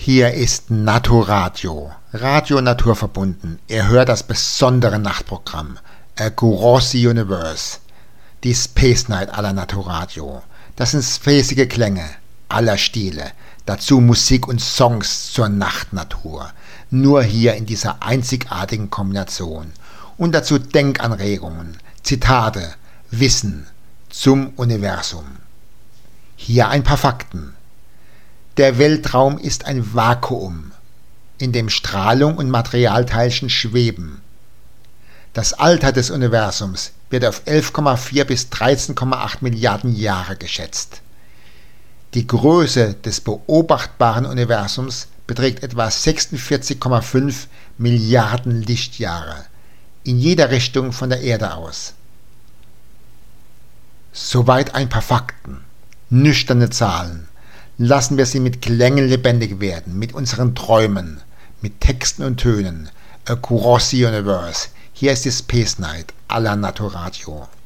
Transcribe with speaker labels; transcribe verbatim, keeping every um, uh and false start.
Speaker 1: Hier ist Naturadio, Radio naturverbunden. Ihr hört das besondere Nachtprogramm Across the Universe, die Space Night aller Naturadio. Das sind spacige Klänge aller Stile, dazu Musik und Songs zur Nachtnatur. Nur hier in dieser einzigartigen Kombination. Und dazu Denkanregungen, Zitate, Wissen zum Universum. Hier ein paar Fakten. Der Weltraum ist ein Vakuum, in dem Strahlung und Materialteilchen schweben. Das Alter des Universums wird auf elf Komma vier bis dreizehn Komma acht Milliarden Jahre geschätzt. Die Größe des beobachtbaren Universums beträgt etwa sechsundvierzig Komma fünf Milliarden Lichtjahre, in jeder Richtung von der Erde aus. Soweit ein paar Fakten, nüchterne Zahlen. Lassen wir sie mit Klängen lebendig werden, mit unseren Träumen, mit Texten und Tönen. Across the Universe. Hier ist die Space Night aller Naturadio.